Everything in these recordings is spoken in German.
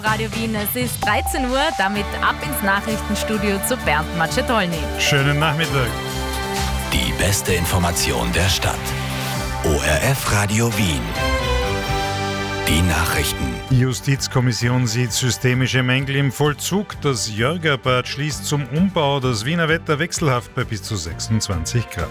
Radio Wien, es ist 13 Uhr, damit ab ins Nachrichtenstudio zu Bernd Macedolny. Schönen Nachmittag. Die beste Information der Stadt. ORF Radio Wien. Die Nachrichten. Die Justizkommission sieht systemische Mängel im Vollzug. Das Jörgerbad schließt zum Umbau. Das Wiener Wetter wechselhaft bei bis zu 26 Grad.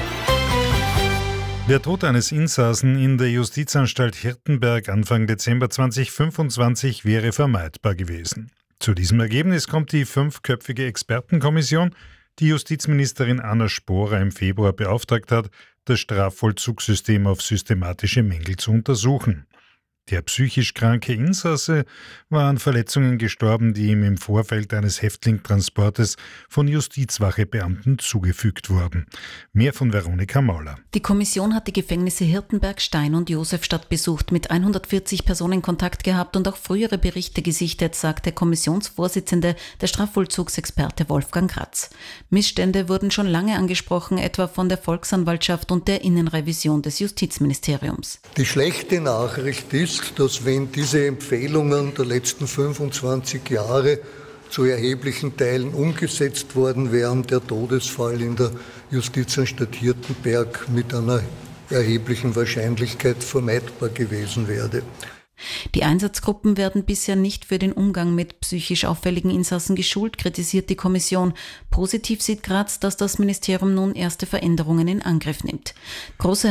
Der Tod eines Insassen in der Justizanstalt Hirtenberg Anfang Dezember 2025 wäre vermeidbar gewesen. Zu diesem Ergebnis kommt die 5-köpfige Expertenkommission, die Justizministerin Anna Sporer im Februar beauftragt hat, das Strafvollzugssystem auf systematische Mängel zu untersuchen. Der psychisch kranke Insasse war an Verletzungen gestorben, die ihm im Vorfeld eines Häftlingtransportes von Justizwachebeamten zugefügt wurden. Mehr von Veronika Mauler. Die Kommission hat die Gefängnisse Hirtenberg, Stein und Josefstadt besucht, mit 140 Personen Kontakt gehabt und auch frühere Berichte gesichtet, sagt der Kommissionsvorsitzende, der Strafvollzugsexperte Wolfgang Kratz. Missstände wurden schon lange angesprochen, etwa von der Volksanwaltschaft und der Innenrevision des Justizministeriums. Die schlechte Nachricht ist, dass wenn diese Empfehlungen der letzten 25 Jahre zu erheblichen Teilen umgesetzt worden wären, der Todesfall in der Justizanstalt Hirtenberg mit einer erheblichen Wahrscheinlichkeit vermeidbar gewesen wäre. Die Einsatzgruppen werden bisher nicht für den Umgang mit psychisch auffälligen Insassen geschult, kritisiert die Kommission. Positiv sieht Kratz, dass das Ministerium nun erste Veränderungen in Angriff nimmt. Große